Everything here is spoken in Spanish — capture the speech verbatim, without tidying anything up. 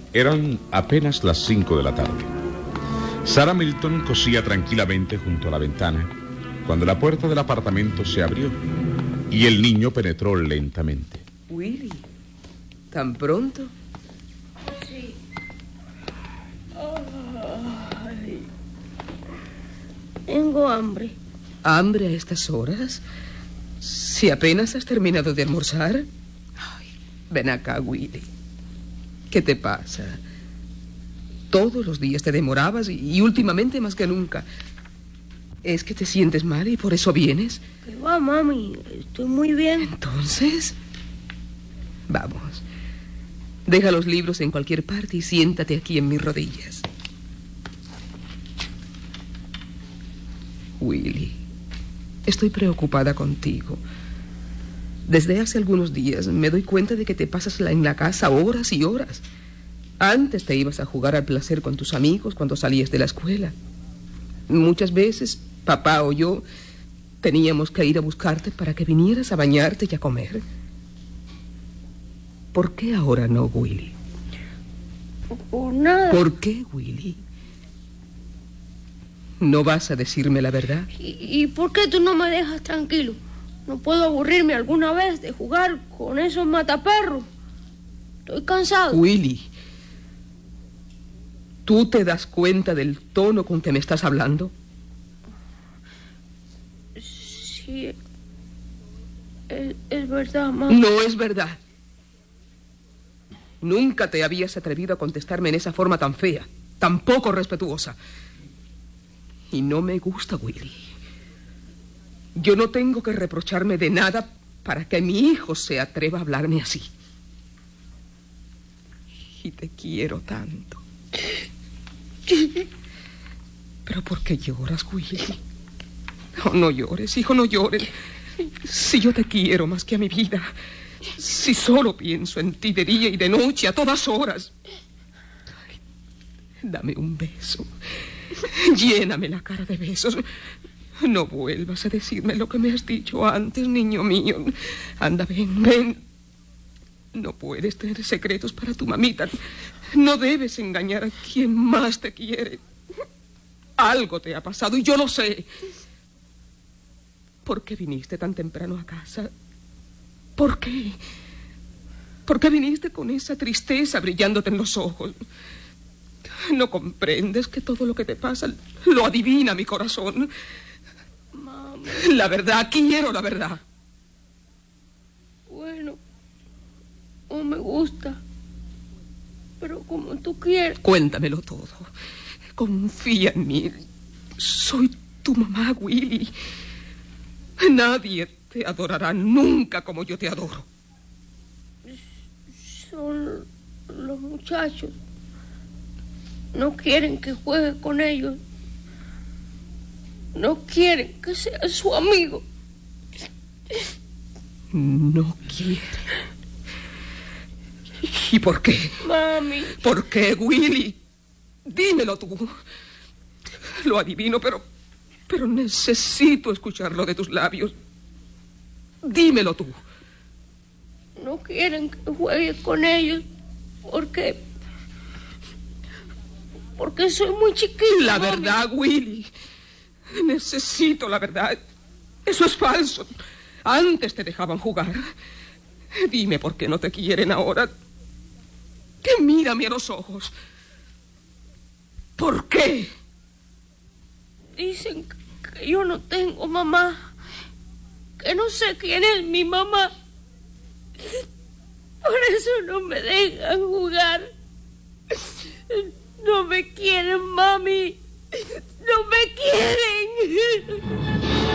Eran apenas las cinco de la tarde. Sarah Milton cosía tranquilamente junto a la ventana cuando la puerta del apartamento se abrió y el niño penetró lentamente. Willy, ¿tan pronto? Sí. Ay. Tengo hambre. ¿Hambre a estas horas? Si apenas has terminado de almorzar. Ay, ven acá, Willy. ¿Qué te pasa? Todos los días te demorabas y, y últimamente más que nunca. ¿Es que te sientes mal y por eso vienes? ¿Qué va, mami? Estoy muy bien. Entonces, vamos. Deja los libros en cualquier parte y siéntate aquí en mis rodillas. Willy, estoy preocupada contigo. Desde hace algunos días me doy cuenta de que te pasas en la casa horas y horas. Antes te ibas a jugar al placer con tus amigos cuando salías de la escuela. Muchas veces, papá o yo teníamos que ir a buscarte para que vinieras a bañarte y a comer. ¿Por qué ahora no, Willy? Por nada. ¿Por qué, Willy? ¿No vas a decirme la verdad? ¿Y, y por qué tú no me dejas tranquilo? ¿No puedo aburrirme alguna vez de jugar con esos mataperros? Estoy cansado. Willy, ¿tú te das cuenta del tono con que me estás hablando? Sí. Es, es verdad, mamá. No es verdad. Nunca te habías atrevido a contestarme en esa forma tan fea, tan poco respetuosa. Y no me gusta, Willy. Yo no tengo que reprocharme de nada para que mi hijo se atreva a hablarme así. Y te quiero tanto. ¿Pero por qué lloras, Willy? No, no llores, hijo, no llores. Si yo te quiero más que a mi vida. Si solo pienso en ti de día y de noche, a todas horas. Ay, dame un beso. Lléname la cara de besos. No vuelvas a decirme lo que me has dicho antes, niño mío. Anda, ven, ven. No puedes tener secretos para tu mamita. No debes engañar a quien más te quiere. Algo te ha pasado y yo lo sé. ¿Por qué viniste tan temprano a casa? ¿Por qué? ¿Por qué viniste con esa tristeza brillándote en los ojos? ¿No comprendes que todo lo que te pasa lo adivina mi corazón? Mami. La verdad, quiero la verdad. Bueno, no me gusta, pero como tú quieras. Cuéntamelo todo. Confía en mí. Soy tu mamá, Willy. Nadie te adorará nunca como yo te adoro. Son los muchachos. No quieren que juegue con ellos. No quieren que sea su amigo. No quiere. ¿Y por qué? Mami. ¿Por qué, Willy? Dímelo tú. Lo adivino, pero... pero necesito escucharlo de tus labios. Dímelo tú. No quieren que juegue con ellos porque... porque soy muy chiquita. La mami. verdad, Willy. Necesito la verdad. Eso es falso. Antes te dejaban jugar. Dime por qué no te quieren ahora. Que mírame a los ojos. ¿Por qué? Dicen que yo no tengo mamá. Que no sé quién es mi mamá. Por eso no me dejan jugar. No me quieren, mami. No me quieren.